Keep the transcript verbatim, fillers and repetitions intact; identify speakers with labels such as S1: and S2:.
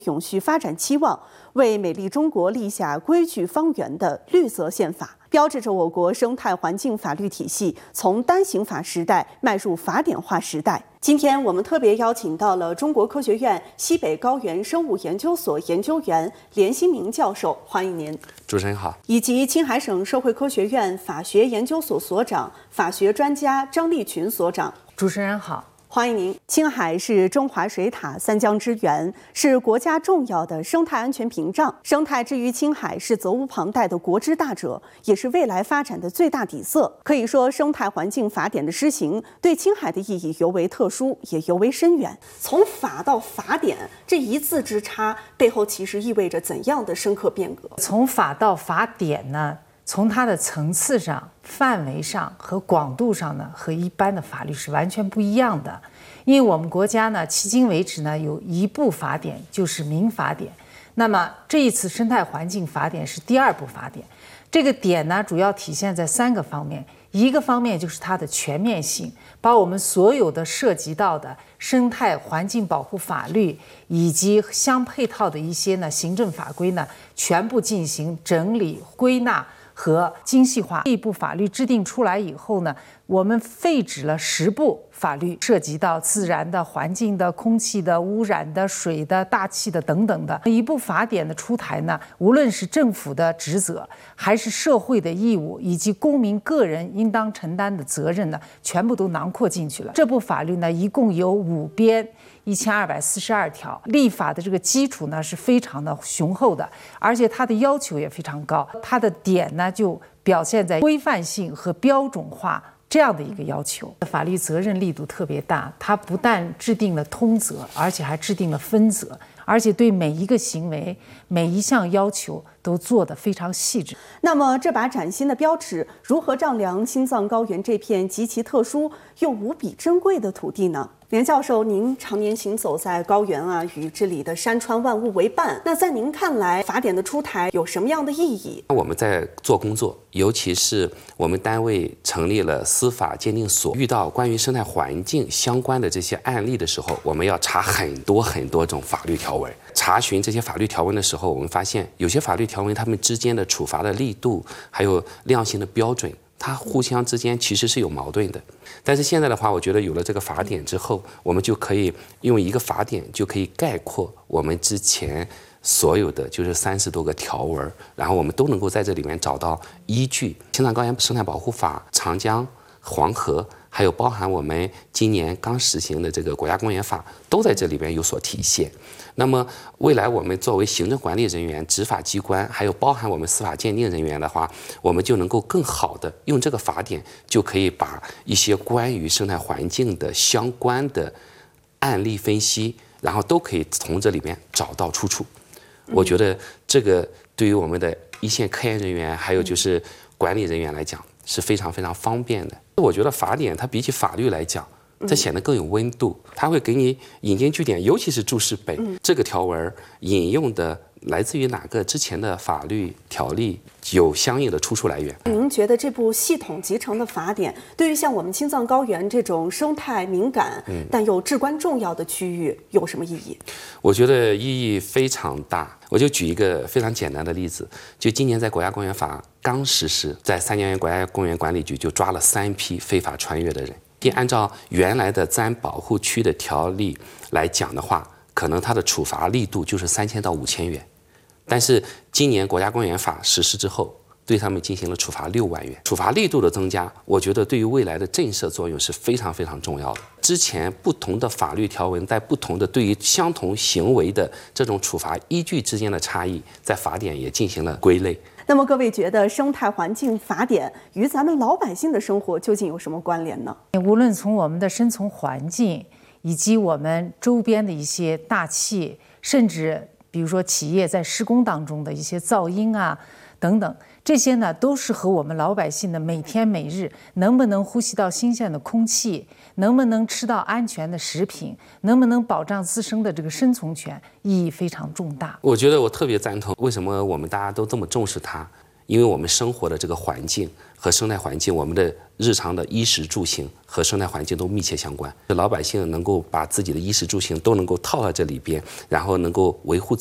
S1: 永续发展期望，为美丽中国立下规矩方圆的绿色宪法，标志着我国生态环境法律体系从单行法时代迈入法典化时代。今天我们特别邀请到了中国科学院西北高原生物研究所研究员连新明教授，欢迎您。
S2: 主持人好。
S1: 以及青海省社会科学院法学研究所所长、法学专家张立群所长。
S3: 主持人好。
S1: 欢迎您。青海是中华水塔、三江之源，是国家重要的生态安全屏障。生态之于青海是责无旁贷的国之大者，也是未来发展的最大底色。可以说，生态环境法典的施行对青海的意义尤为特殊，也尤为深远。从法到法典这一字之差，背后其实意味着怎样的深刻变革？
S3: 从法到法典呢？从它的层次上、范围上和广度上呢，和一般的法律是完全不一样的。因为我们国家呢，迄今为止呢，有一部法典，就是民法典。那么这一次生态环境法典是第二部法典。这个典呢，主要体现在三个方面。一个方面就是它的全面性，把我们所有的涉及到的生态环境保护法律以及相配套的一些呢行政法规呢，全部进行整理、归纳和精细化。这一部法律制定出来以后呢，我们废止了十部法律，涉及到自然的、环境的、空气的、污染的、水的、大气的等等的。一部法典的出台呢，无论是政府的职责，还是社会的义务，以及公民个人应当承担的责任呢，全部都囊括进去了。这部法律呢，一共有五编。一千二百四十二条，立法的这个基础呢是非常的雄厚的，而且它的要求也非常高。它的点呢就表现在规范性和标准化这样的一个要求。法律责任力度特别大，它不但制定了通则，而且还制定了分则，而且对每一个行为、每一项要求都做得非常细致。
S1: 那么这把崭新的标尺如何丈量青藏高原这片极其特殊又无比珍贵的土地呢？连教授，您常年行走在高原啊，与这里的山川万物为伴。那在您看来，法典的出台有什么样的意义？
S2: 我们在做工作，尤其是我们单位成立了司法鉴定所，遇到关于生态环境相关的这些案例的时候，我们要查很多很多种法律条文。查询这些法律条文的时候，我们发现有些法律条文它们之间的处罚的力度，还有量刑的标准，它互相之间其实是有矛盾的。但是现在的话，我觉得有了这个法典之后，我们就可以用一个法典就可以概括我们之前所有的就是三十多个条文，然后我们都能够在这里面找到依据。青藏高原生态保护法、长江、黄河，还有包含我们今年刚实行的这个国家公园法，都在这里边有所体现。那么未来我们作为行政管理人员、执法机关，还有包含我们司法鉴定人员的话，我们就能够更好的用这个法典，就可以把一些关于生态环境的相关的案例分析，然后都可以从这里面找到出处。我觉得这个对于我们的一线科研人员，还有就是管理人员来讲是非常非常方便的。我觉得法典它比起法律来讲，它显得更有温度，它会给你引经据典，尤其是注释本，嗯、这个条文引用的来自于哪个之前的法律条例，有相应的出处来源。
S1: 您觉得这部系统集成的法典，对于像我们青藏高原这种生态敏感、嗯、但又至关重要的区域有什么意义？
S2: 我觉得意义非常大。我就举一个非常简单的例子，就今年在国家公园法刚实施，在三江源国家公园管理局就抓了三批非法穿越的人。按照原来的自然保护区的条例来讲的话，可能它的处罚力度就是三千到五千元，但是今年国家公园法实施之后，对他们进行了处罚六万元。处罚力度的增加，我觉得对于未来的震慑作用是非常非常重要的。之前不同的法律条文在不同的对于相同行为的这种处罚依据之间的差异，在法典也进行了归类。
S1: 那么各位觉得生态环境法典与咱们老百姓的生活究竟有什么关联呢？
S3: 无论从我们的生存环境，以及我们周边的一些大气，甚至比如说企业在施工当中的一些噪音啊等等，这些呢都是和我们老百姓的每天每日能不能呼吸到新鲜的空气，能不能吃到安全的食品，能不能保障自身的这个生存权，意义非常重大。
S2: 我觉得我特别赞同，为什么我们大家都这么重视它？ 因为我们生活的这个环境和生态环境，我们的日常的衣食住行和生态环境都密切相关。老百姓能够把自己的衣食住行都能够套到这里边，然后能够维护